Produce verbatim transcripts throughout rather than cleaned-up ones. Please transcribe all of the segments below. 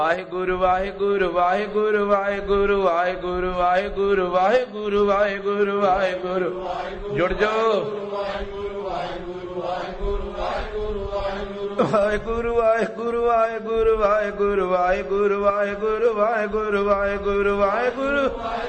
ਵਾਹਿਗੁਰੂ ਵਾਹਿਗੁਰੂ ਵਾਹਿਗੁਰੂ ਵਾਹਿਗੁਰੂ ਵਾਹਿਗੁਰੂ ਵਾਹਿਗੁਰੂ ਵਾਹਿਗੁਰੂ ਵਾਹਿਗੁਰੂ ਵਾਹਿਗੁਰੂ ਜੁੜ ਜਾਓ। ਵਾਹਿਗੁਰੂ ਵਾਹਿਗੁਰੂ ਵਾਹਿਗੁਰੂ ਵਾਹਿਗੁਰੂ ਵਾਹਿਗੁਰੂ ਵਾਹਿਗੁਰੂ ਵਾਹਿਗੁਰੂ ਵਾਹਿਗੁਰੂ ਵਾਹਿਗੁਰੂ ਵਾਹਿਗੁਰੂ ਵਾਹਿਗੁਰੂ ਵਾਹਿਗੁਰੂ।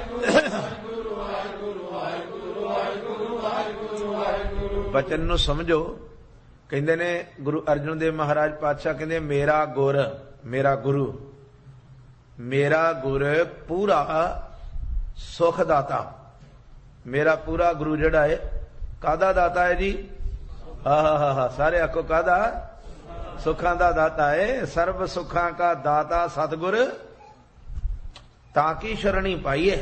ਬਚਨ ਨੂੰ ਸਮਝੋ। ਕਹਿੰਦੇ ਨੇ ਗੁਰੂ ਅਰਜਨ ਦੇਵ ਮਹਾਰਾਜ ਪਾਤਸ਼ਾਹ ਕਹਿੰਦੇ ਮੇਰਾ ਗੁਰ ਮੇਰਾ ਗੁਰੂ ਮੇਰਾ ਗੁਰ ਪੂਰਾ ਸੁਖ ਦਾਤਾ। ਮੇਰਾ ਪੂਰਾ ਗੁਰੂ ਜਿਹੜਾ ਹੈ ਕਾਹਦਾ ਦਾਤਾ ਹੈ ਜੀ? ਆਹਾ ਸਾਰੇ ਆਖੋ ਕਾਹਦਾ? ਸੁਖਾਂ ਦਾ ਦਾਤਾ ਹੈ। ਸਰਬ ਸੁਖਾਂ ਕਾ ਦਾਤਾ ਸਤਿਗੁਰ ਤਾਂ ਕੀ ਸ਼ਰਣੀ ਪਾਈਏ।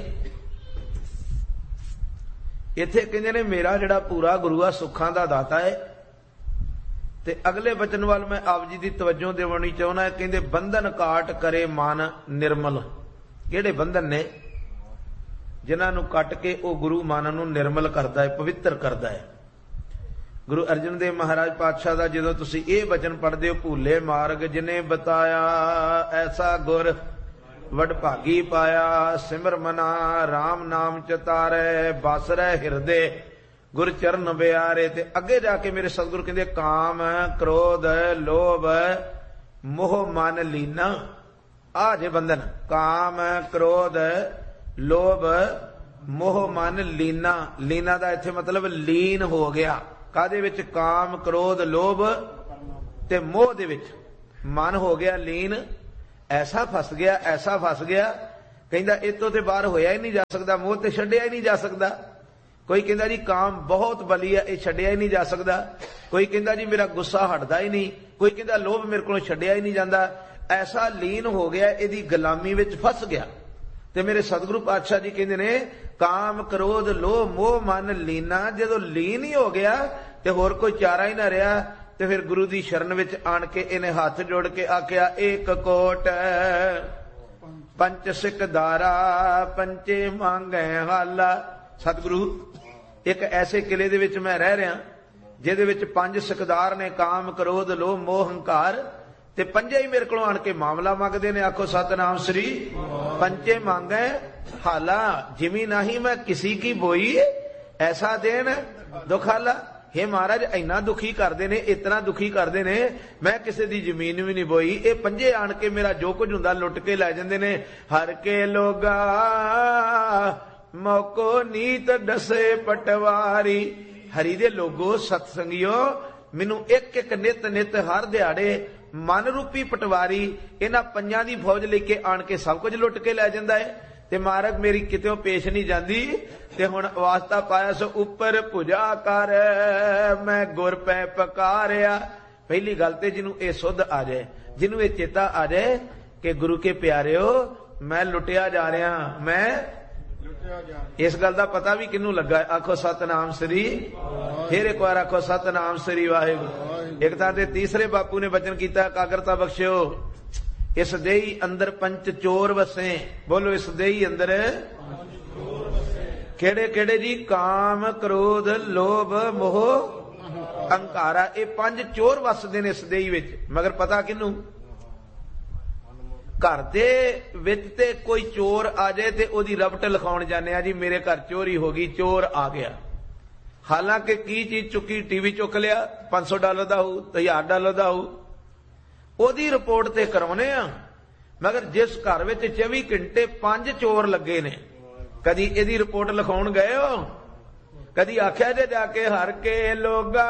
ਇੱਥੇ ਕਹਿੰਦੇ ਨੇ ਮੇਰਾ ਜਿਹੜਾ ਪੂਰਾ ਗੁਰੂ ਆ ਸੁੱਖਾਂ ਦਾ ਦਾਤਾ ਹੈ। ਤੇ ਅਗਲੇ ਬਚਨ ਵੱਲ ਮੈਂ ਆਪ ਜੀ ਦੀ ਤਵੱਜੋ ਦੇਵਣੀ ਚਾਹੁੰਦਾ। ਕਹਿੰਦੇ ਬੰਧਨ ਕਾਟ ਕਰੇ ਮਨ ਨਿਰਮਲ। ਕਿਹੜੇ ਬੰਧਨ ਨੇ? ਜਿਨ੍ਹਾਂ ਨੂੰ ਕੱਟ ਕੇ ਉਹ ਗੁਰੂ ਮਨ ਨੂੰ ਨਿਰਮਲ ਕਰਦਾ ਹੈ, ਪਵਿੱਤਰ ਕਰਦਾ ਹੈ। ਗੁਰੂ ਅਰਜਨ ਦੇਵ ਮਹਾਰਾਜ ਪਾਤਸ਼ਾਹ ਦਾ ਜਦੋਂ ਤੁਸੀਂ ਇਹ ਬਚਨ ਪੜ੍ਹਦੇ ਹੋ, ਭੂਲੇ ਮਾਰਗ ਜਿਨੇ ਬਤਾਇਆ ਐਸਾ ਗੁਰ ਵਡਭਾਗੀ ਪਾਇਆ। ਸਿਮਰ ਮਨਾ ਰਾਮ ਨਾਮ ਚਤਾਰੇ ਬਸ ਰਹਿ ਹਿਰਦੇ ਗੁਰ ਚਰਨ ਬਿਆਰੇ। ਤੇ ਅੱਗੇ ਜਾ ਕੇ ਮੇਰੇ ਸਤਿਗੁਰੂ ਕਹਿੰਦੇ ਕਾਮ ਕ੍ਰੋਧ ਲੋਭ ਮੋਹ ਮਨ ਲੀਨਾ। ਆ ਜੇ ਬੰਧਨ ਕਾਮ ਕ੍ਰੋਧ ਲੋਭ ਮੋਹ ਮਨ ਲੀਨਾ। ਲੀਨਾ ਦਾ ਇੱਥੇ ਮਤਲਬ ਲੀਨ ਹੋ ਗਿਆ। ਕਾਹਦੇ ਵਿੱਚ? ਕਾਮ ਕ੍ਰੋਧ ਲੋਭ ਤੇ ਮੋਹ ਦੇ ਵਿੱਚ ਮਨ ਹੋ ਗਿਆ ਲੀਨ। ਐਸਾ ਫਸ ਗਿਆ ਐਸਾ ਫਸ ਗਿਆ ਕਹਿੰਦਾ ਇਹ ਤੋਂ ਤੇ ਬਾਹਰ ਹੋਇਆ ਹੀ ਨਹੀਂ ਜਾ ਸਕਦਾ। ਮੋਹ ਤੇ ਛੱਡਿਆ ਹੀ ਨਹੀਂ ਜਾ ਸਕਦਾ। ਕੋਈ ਕਹਿੰਦਾ ਜੀ ਕਾਮ ਬਹੁਤ ਬਲੀ ਹੈ, ਇਹ ਛੱਡਿਆ ਹੀ ਨਹੀਂ ਜਾ ਸਕਦਾ। ਕੋਈ ਕਹਿੰਦਾ ਜੀ ਮੇਰਾ ਗੁੱਸਾ ਹਟਦਾ ਹੀ ਨਹੀਂ। ਕੋਈ ਕਹਿੰਦਾ ਲੋਭ ਮੇਰੇ ਕੋਲੋਂ ਛੱਡਿਆ ਹੀ ਨਹੀਂ ਜਾਂਦਾ। ਐਸਾ ਲੀਨ ਹੋ ਗਿਆ, ਇਹਦੀ ਗੁਲਾਮੀ ਵਿੱਚ ਫਸ ਗਿਆ। ਤੇ ਮੇਰੇ ਸਤਿਗੁਰੂ ਪਾਤਸ਼ਾਹ ਜੀ ਕਹਿੰਦੇ ਨੇ ਕਾਮ ਕ੍ਰੋਧ ਲੋਭ ਮੋਹ ਮਨ ਲੀਨਾ। ਜਦੋਂ ਲੀਨ ਹੀ ਹੋ ਗਿਆ ਤੇ ਹੋਰ ਕੋਈ ਚਾਰਾ ਹੀ ਨਾ ਰਿਹਾ ਤੇ ਫਿਰ ਗੁਰੂ ਦੀ ਸ਼ਰਨ ਵਿੱਚ ਆਣ ਕੇ ਇਹਨੇ ਹੱਥ ਜੋੜ ਕੇ ਆਖਿਆ ਏਕ ਕੋਟ ਪੰਚ ਸਿੱਖ ਦਾਰਾ ਪੰਚੇ ਮੰਗੈ ਹਾਲਾ। ਸਤਿਗੁਰੂ ਇੱਕ ਐਸੇ ਕਿਲੇ ਦੇ ਵਿੱਚ ਮੈਂ ਰਹਿ ਰਿਹਾ ਜਿਹਦੇ ਵਿੱਚ ਪੰਜ ਸਿਕਦਾਰ ਨੇ, ਕਾਮ ਕ੍ਰੋਧ ਲੋਭ ਮੋਹ ਹੰਕਾਰ, ਤੇ ਪੰਜੇ ਹੀ ਮੇਰੇ ਕੋਲੋਂ ਆਣ ਕੇ ਮਾਮਲਾ ਮੰਗਦੇ ਨੇ। ਆਖੋ ਸਤਨਾਮ ਸ੍ਰੀ। ਪੰਚੇ ਮੰਗੈ ਹਾਲਾ ਜਿਮੀ ਨਹੀਂ ਮੈਂ ਕਿਸੇ ਕੀ ਬੋਈ ਐਸਾ ਦੇਣ ਦੁਖਾਲਾ। हे महाराज ਇੰਨਾ ਦੁਖੀ ਕਰਦੇ ਨੇ, ਇਤਨਾ ਦੁਖੀ ਕਰਦੇ ਨੇ, ਮੈਂ ਕਿਸੇ ਦੀ ਜ਼ਮੀਨ ਵੀ ਨਹੀਂ ਬੋਈ। ਇਹ ਪੰਜੇ ਆਣ ਕੇ ਮੇਰਾ ਜੋ ਕੁਝ ਹੁੰਦਾ ਲੁੱਟ ਕੇ ਲੈ ਜਾਂਦੇ ਨੇ। ਹਰ ਕੇ ਲੋਗਾ ਮੌਕੋ ਨੀਤ ਡਸੇ ਪਟਵਾਰੀ। ਹਰੀ ਦੇ ਲੋਗੋ ਸਤਸੰਗਿਓ ਮੈਨੂੰ ਇੱਕ ਇੱਕ ਨਿਤ ਨਿਤ ਹਰ ਦਿਹਾੜੇ ਮਨ ਰੂਪੀ ਪਟਵਾਰੀ ਇਹਨਾਂ ਪੰਜਾਂ ਦੀ ਫੌਜ ਲੈ ਕੇ ਆਣ ਕੇ ਸਭ ਕੁਝ ਲੁੱਟ ਕੇ ਲੈ ਜਾਂਦਾ ਹੈ। ਤੇ ਮਾਰਗ ਮੇਰੀ ਕਿਤੇੋਂ ਪੇਸ਼ ਨਹੀਂ ਜਾਂਦੀ। ਤੇ ਹੁਣ ਵਾਸਤਾ ਪਾਇਆ ਸੋ ਉੱਪਰ ਭੁਜਾ ਕਰ ਮੈਂ ਗੁਰ ਪੈ ਪਕਾਰਿਆ। ਪਹਿਲੀ ਗੱਲ ਤੇ ਜਿਹਨੂੰ ਇਹ ਸੁੱਧ ਆ ਜਾਏ, ਜਿਹਨੂੰ ਇਹ ਚੇਤਾ ਆ ਜਾਏ ਕਿ ਗੁਰੂ ਕੇ ਪਿਆਰਿਓ ਮੈਂ ਲੁੱਟਿਆ ਜਾ ਰਿਹਾ, ਮੈਂ ਇਸ ਗੱਲ ਦਾ ਪਤਾ ਵੀ ਕਿਹਨੂੰ ਲੱਗਾ? ਆਖੋ ਸਤਨਾਮ ਸ੍ਰੀ। ਫਿਰ ਇੱਕ ਵਾਰ ਆਖੋ ਸਤਨਾਮ ਸ੍ਰੀ ਵਾਹਿਗੁਰੂ। ਇੱਕ ਤਾਂ ਤੇ ਤੀਸਰੇ ਬਾਪੂ ਨੇ ਬਚਨ ਕੀਤਾ ਇਕਾਗਰਤਾ ਬਖਸ਼ਿਓ। ਇਸ ਦੇਹੀ ਅੰਦਰ ਪੰਚ ਚੋਰ ਵਸੇ। ਬੋਲੋ ਇਸ ਦੇਹੀ ਅੰਦਰ ਕਿਹੜੇ ਕਿਹੜੇ ਜੀ? ਕਾਮ ਕ੍ਰੋਧ ਲੋਭ ਮੋਹ ਅਹੰਕਾਰਾ। ਇਹ ਪੰਜ ਚੋਰ ਵਸਦੇ ਨੇ ਇਸ ਦੇਹੀ ਵਿੱਚ। ਮਗਰ ਪਤਾ ਕਿਹਨੂੰ? ਘਰ ਦੇ ਵਿੱਚ ਤੇ ਕੋਈ ਚੋਰ ਆ ਜਾਏ ਤੇ ਉਹਦੀ ਰਬਟ ਲਿਖਾਉਣ ਜਾਂਦੇ ਆ ਜੀ ਮੇਰੇ ਘਰ ਚੋਰੀ ਹੋ ਗਈ, ਚੋਰ ਆ ਗਿਆ। ਹਾਲਾਂਕਿ ਕੀ ਚੀਜ਼ ਚੁੱਕੀ? ਟੀਵੀ ਚੁੱਕ ਲਿਆ, ਪੰਜ ਸੌ ਡਾਲਰ ਦਾ ਹੋਊ, ਹਜ਼ਾਰ ਡਾਲਰ ਦਾ ਹੋਊ, ਉਹਦੀ ਰਿਪੋਰਟ ਤੇ ਕਰਾਉਨੇ ਆ। ਮਗਰ ਜਿਸ ਘਰ ਵਿੱਚ ਚੌਵੀ ਘੰਟੇ ਪੰਜ ਚੋਰ ਲੱਗੇ ਨੇ, ਕਦੀ ਇਹਦੀ ਰਿਪੋਰਟ ਲਿਖਾਉਣ ਗਏ ਹੋ? ਕਦੀ ਆਖਿਆ ਜੇ ਜਾ ਕੇ ਹਰ ਕੇ ਲੋਗਾ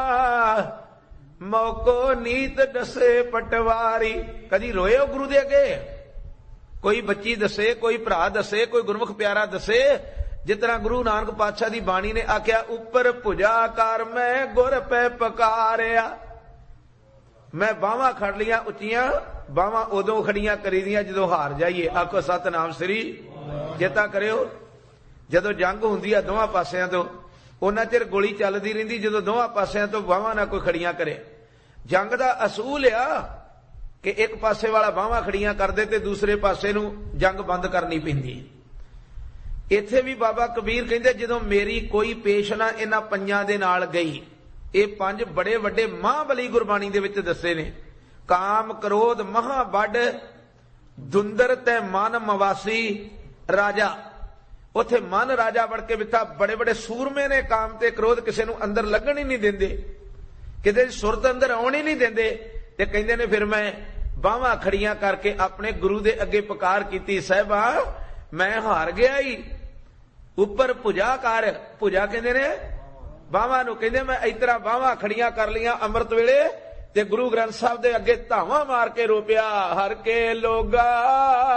ਮੌਕੋ ਨੀਤ ਦਸੇ ਪਟਵਾਰੀ? ਕਦੀ ਰੋਏ ਹੋ ਗੁਰੂ ਦੇ ਅੱਗੇ? ਕੋਈ ਬੱਚੀ ਦੱਸੇ, ਕੋਈ ਭਰਾ ਦੱਸੇ, ਕੋਈ ਗੁਰਮੁਖ ਪਿਆਰਾ ਦੱਸੇ? ਜਿਸ ਤਰ੍ਹਾਂ ਗੁਰੂ ਨਾਨਕ ਪਾਤਸ਼ਾਹ ਦੀ ਬਾਣੀ ਨੇ ਆਖਿਆ ਉੱਪਰ ਭੁਜਾ ਕਰ ਮੈਂ ਗੁਰ ਪੈ ਪਕਾਰਿਆ। ਮੈਂ ਬਾਹਾਂ ਖੜ ਲੀਆਂ ਉੱਚੀਆਂ। ਬਾਹਾਂ ਉਦੋਂ ਖੜੀਆਂ ਕਰੀਦੀਆਂ ਜਦੋਂ ਹਾਰ ਜਾਈਏ। ਆਖੋ ਸਤਨਾਮ ਸ੍ਰੀ। ਚੇਤਾ ਕਰਿਓ ਜਦੋਂ ਜੰਗ ਹੁੰਦੀ ਆ ਦੋਵਾਂ ਪਾਸਿਆਂ ਤੋਂ, ਉਹਨਾਂ ਚਿਰ ਗੋਲੀ ਚੱਲਦੀ ਰਹਿੰਦੀ ਜਦੋਂ ਦੋਵਾਂ ਪਾਸਿਆਂ ਤੋਂ ਬਾਹਾਂ ਨਾ ਕੋਈ ਖੜੀਆਂ ਕਰੇ। ਜੰਗ ਦਾ ਅਸੂਲ ਆ ਕਿ ਇੱਕ ਪਾਸੇ ਵਾਲਾ ਬਾਹਾਂ ਖੜੀਆਂ ਕਰਦੇ ਤੇ ਦੂਸਰੇ ਪਾਸੇ ਨੂੰ ਜੰਗ ਬੰਦ ਕਰਨੀ ਪੈਂਦੀ। ਇੱਥੇ ਵੀ ਬਾਬਾ ਕਬੀਰ ਕਹਿੰਦੇ ਜਦੋਂ ਮੇਰੀ ਕੋਈ ਪੇਸ਼ ਨਾ ਇਹਨਾਂ ਪੰਜਾਂ ਦੇ ਨਾਲ ਗਈ। ਇਹ ਪੰਜ ਬੜੇ ਵੱਡੇ ਮਹਾਬਲੀ ਗੁਰਬਾਣੀ ਦੇ ਵਿੱਚ ਦੱਸੇ ਨੇ। ਕਾਮ ਕ੍ਰੋਧ ਮਹਾ ਵੱਡ ਦੁੰਦਰ ਤੇ ਮਨ ਮਵਾਸੀ ਰਾਜਾ। ਉਥੇ ਮਨ ਰਾਜਾ ਵੜ ਕੇ ਬਿਠਾ। ਬੜੇ ਬੜੇ ਸੂਰਮੇ ਨੇ ਕਾਮ ਤੇ ਕ੍ਰੋਧ ਕਿਸੇ ਨੂੰ ਅੰਦਰ ਲੱਗਣ ਹੀ ਨਹੀਂ ਦਿੰਦੇ, ਕਿਤੇ ਸੁਰਤ ਅੰਦਰ ਆਉਣ ਹੀ ਨਹੀਂ ਦਿੰਦੇ। ਤੇ ਕਹਿੰਦੇ ਨੇ ਫਿਰ ਮੈਂ ਬਾਹਾਂ ਖੜੀਆਂ ਕਰਕੇ ਆਪਣੇ ਗੁਰੂ ਦੇ ਅੱਗੇ ਪੁਕਾਰ ਕੀਤੀ, ਸਾਹਿਬਾ ਮੈਂ ਹਾਰ ਗਿਆ ਹੀ, ਉੱਪਰ ਭੁਜਾ ਕਰ। ਭੁਜਾ ਕਹਿੰਦੇ ਨੇ ਬਾਹਾਂ ਨੂੰ, ਕਹਿੰਦੇ ਮੈਂ ਇਸ ਤਰ੍ਹਾਂ ਬਾਹਾਂ ਖੜੀਆਂ ਕਰ ਲੀਆਂ ਅੰਮ੍ਰਿਤ ਵੇਲੇ ਤੇ ਗੁਰੂ ਗ੍ਰੰਥ ਸਾਹਿਬ ਦੇ ਅੱਗੇ ਧਾਵਾਂ ਮਾਰ ਕੇ ਰੋਪਿਆ, ਹਰ ਕੇ ਲੋਗਾ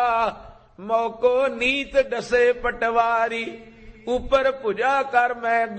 ਮੌਕੋ ਨੀਤ ਡਸੇ ਪਟਵਾਰੀ, ਉੱਪਰ ਭੁਜਾ ਕਰ ਮੈਂ